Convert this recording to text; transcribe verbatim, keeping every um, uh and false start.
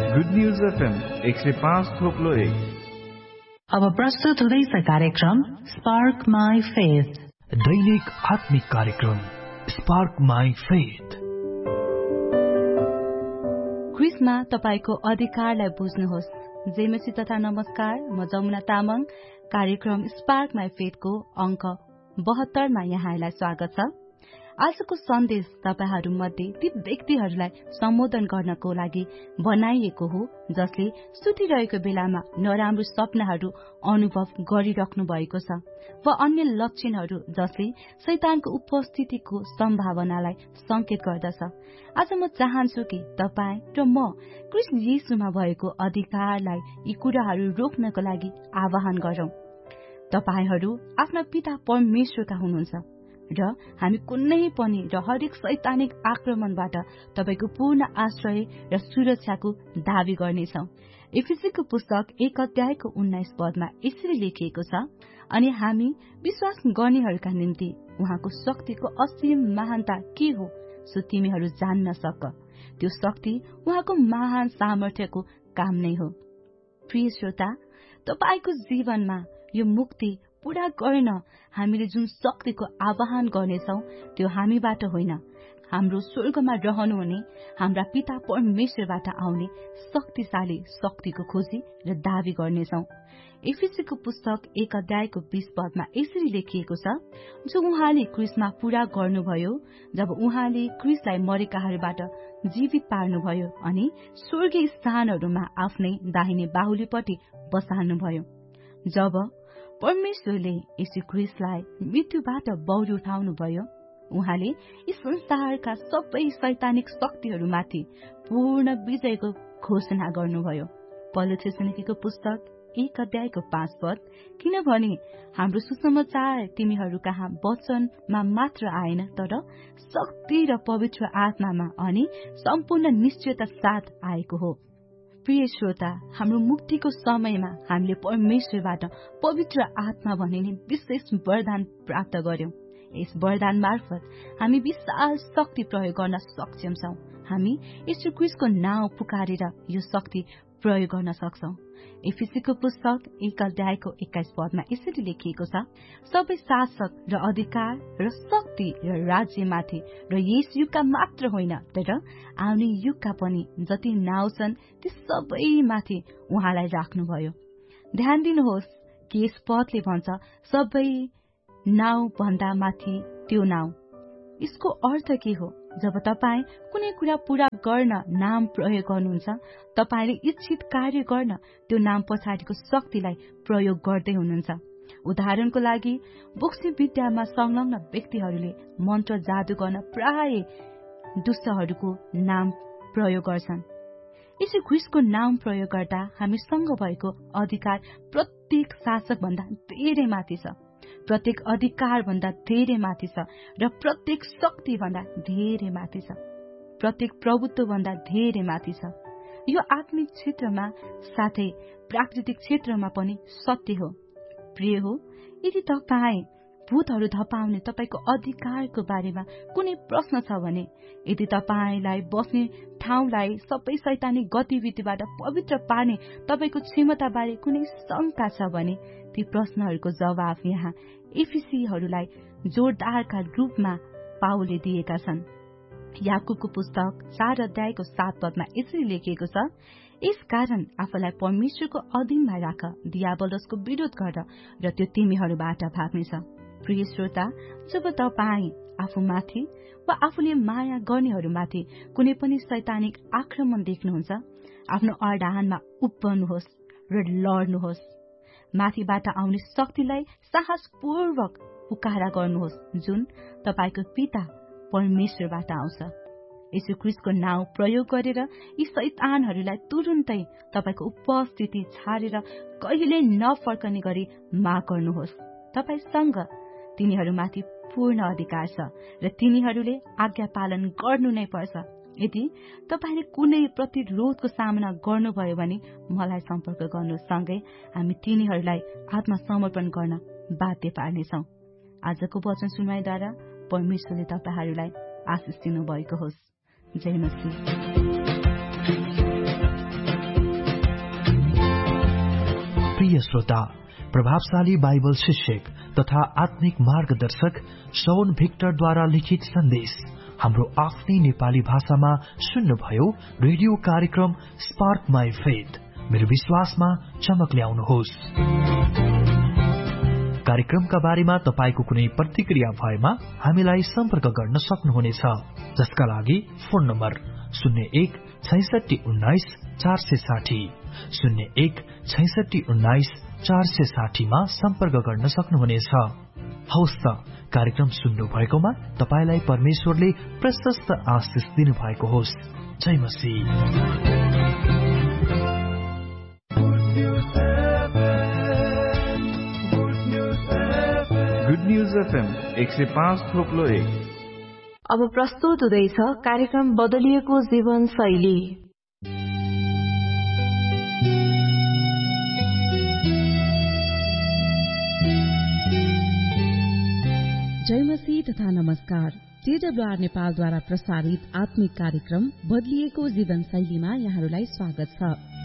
Good news FM एक सय पाँच थोप्लो एक। अब प्रस्तुत हुँदैछ कार्यक्रम स्पार्क माई फेथ, दैनिक आत्मिक कार्यक्रम स्पार्क माई फेथ। क्रिसमा तपाईको अधिकारलाई बुझ्नुहोस्। जेमेसी तथा नमस्कार, म जमुना तामाङ। कार्यक्रम स्पार्क माई फेथको अंक बहत्तरमा यहाँलाई स्वागत छ। आजको सन्देश तपाईहरू मध्ये ती व्यक्तिहरूलाई सम्बोधन गर्नको लागि बनाइएको हो जसले सुतिरहेको बेलामा नराम्रो सपनाहरू अनुभव गरिराख्नु भएको छ वा अन्य लक्षणहरू जसले शैतानको उपस्थितिको सम्भावनालाई संकेत गर्दछ। आज म चाहन्छु कि तपाईँ र म क्रिस्ट येशूमा भएको अधिकारलाई यी कुराहरू रोक्नको लागि आह्वान गरौं। तपाईहरू आफ्ना पिता परमेश्वरका हुनुहुन्छ र हामी कुनै पनि र हरेक शैतानिक आक्रमणबाट तपाईको पूर्ण आश्रय र सुरक्षाको दावी गर्नेछौ। एफिसीको पुस्तक एक अध्यायको उन्नाइस पदमा यसरी लेखिएको छ, अनि हामी विश्वास गर्नेहरूका निम्ति उहाँको शक्तिको असीम महानता के हो सो तिमीहरू जान्न सक। त्यो शक्ति उहाँको महान सामर्थ्यको काम नै हो। प्रिय श्रोता, तपाईको जीवनमा यो मुक्ति पूरा गर्न हामीले जुन शक्तिको आह्वान गर्नेछौ त्यो हामीबाट होइन, हाम्रो स्वर्गमा रहनुहुने हाम्रा पिता परमेश्वरबाट आउने शक्तिशाली शक्तिको खोजी र दावी गर्नेछौ। एफिसीको पुस्तक एक अध्यायको बीस पदमा यसरी लेखिएको छ, जो उहाँले क्रिसमा पूरा गर्नुभयो जब उहाँले क्रिसलाई मरेकाहरूबाट जीवित पार्नुभयो अनि स्वर्गीय स्थानहरूमा आफ्नै दाहिने बाहुलीपट्टि बसाल्नुभयो। जब परमेश्वरले यीशु क्रिस्टलाई मृत्युबाट बौरी उठाउनुभयो, उहाँले यस संसारका सबै शैतानिक शक्तिहरूमाथि पूर्ण विजयको घोषणा गर्नुभयो। पहिलो थेसलोनिकेको पुस्तक एक अध्यायको पाँच पद, किनभने हाम्रो सुसमाचार तिमीहरू कहाँ वचनमा मात्र आएन, तर शक्ति र पवित्र आत्मामा अनि सम्पूर्ण निश्चयता साथ आएको हो। प्रिय श्रोता, हाम्रो मुक्तिको समयमा हामीले परमेश्वरबाट पवित्र आत्मा भनिने विशेष वरदान प्राप्त गर्यौं। यस वरदान मार्फत हामी विशाल शक्ति प्रयोग गर्न सक्षम छौं। हामी यीशु क्रिस्टको नाउँ पुकारेर यो शक्ति प्रयोग गर्न सक्छौं। एफिसीको पुस्तक एक अध्यायको एक्काइस पदमा यसरी लेखिएको छ, सबै शासक र अधिकार र शक्ति र राज्यमाथि र यस युगका मात्र होइन तर आउने युगका पनि जति नाउँ छन् ती सबैमाथि उहाँलाई राख्नुभयो। ध्यान दिनुहोस् कि यस पदले भन्छ सबै नाउँ भन्दा माथि त्यो नाउँ। यसको अर्थ के हो? जब तपाईँ कुनै कुरा पूरा गर्न नाम प्रयोग गर्नुहुन्छ, तपाईले इच्छित कार्य गर्न त्यो नाम पछाडिको शक्तिलाई प्रयोग गर्दै हुनुहुन्छ। उदाहरणको लागि बोक्सी विद्यामा संलग्न व्यक्तिहरूले मन्त्र जादु गर्न प्राय दुष्टहरूको नाम प्रयोग गर्छन्। यीशु ख्रीष्टको नाम प्रयोग गर्दा हामीसँग भएको अधिकार प्रत्येक शासक भन्दा धेरै माथि छ, प्रत्येक अधिकार भन्दा धेरै माथि छ र प्रत्येक शक्ति भन्दा धेरै माथि छ, प्रत्येक प्रभुत्व भन्दा धेरै माथि छ। यो आत्मिक क्षेत्रमा साथै प्राकृतिक क्षेत्रमा पनि सत्य हो। प्रिय हो, यदि तपाईँ भूतहरू धपाउने तपाईको अधिकारको बारेमा कुनै प्रश्न छ भने, यदि तपाईलाई बस्ने ठाउँलाई सबै शैतानिक गतिविधिबाट पवित्र पार्ने तपाईको क्षमताबारे कुनै शंका छ भने, ती प्रश्नहरूको जवाफ यहाँ एफिसीहरूलाई जोरदारका रूपमा पाउलले दिएका छन्। याकुबको पुस्तक चार अध्यायको सात पदमा यसरी लेखिएको छ, यस कारण आफूलाई परमेश्वरको अधीनमा राख, दियाबलसको विरोध गर र त्यो तिमीहरूबाट भाग्नेछ। प्रिय श्रोता, जब तपाईँ आफूमाथि वा आफूले माया गर्नेहरूमाथि कुनै पनि शैतानिक आक्रमण देख्नुहुन्छ, आफ्नो अडानमा उभिनुहोस् र लड्नुहोस्। माथिबाट आउने शक्तिलाई साहसपूर्वक पुकारा गर्नुहोस्, जुन तपाईको पिता परमेश्वरबाट आउँछ। यीशु ख्रीष्टको नाउँ प्रयोग गरेर यी शैतानहरूलाई तुरुन्तै तपाईको उपस्थिति छाडेर कहिल्यै नफर्कने गरी माग गर्नुहोस्। तपाईसँग तिनीहरूमाथि पूर्ण अधिकार छ र तिनीहरूले आज्ञा पालन गर्नु नै पर्छ। यदि तपाईले कुनै प्रतिरोधको सामना गर्नुभयो भने मलाई सम्पर्क गर्नुसँगै हामी तिनीहरूलाई आत्मसमर्पण गर्न बाध्य पार्नेछौँ। आजको वचन सुनवाईद्वारा परमेश्वरले तपाईहरूलाई आशिष दिनु भएको होस्। जय मसीह। प्रिय श्रोता, प्रभावशाली बाइबल शिक्षक तथा आत्मिक मार्गदर्शक शौन भिक्टरद्वारा लिखित सन्देश हाम्रो आफ्नै नेपाली भाषामा सुन्नुभयो। रेडियो कार्यक्रम स्पार्क माई फेथ, मेरो विश्वासमा चमक ल्याउनुहोस्। कार्यक्रमका बारेमा तपाईको कुनै प्रतिक्रिया भएमा हामीलाई सम्पर्क गर्न सक्नुहुनेछ, जसका लागि फोन नम्बर शून्य एक छैसठी उन्नाइस चार सय साठी शून्य एक छैसठी उन्नाइस चार सय साठीमा सम्पर्क गर्न सक्नुहुनेछ। हवस् त, कार्यक्रम सुन्नु भएकोमा तपाईलाई परमेश्वरले प्रशस्त आशिष दिनु भएको होस्। जय मसीह। गुड न्यूज एफएम एक सय पाँच थोप्लो एक। अब प्रस्तुत हुँदैछ कार्यक्रम बदलिएको जीवन शैली। जय मसीह तथा नमस्कार। टीडब्ल्यूआर नेपालद्वारा प्रसारित आत्मिक कार्यक्रम बदलिएको जीवन शैलीमा यहाँहरूलाई स्वागत छ।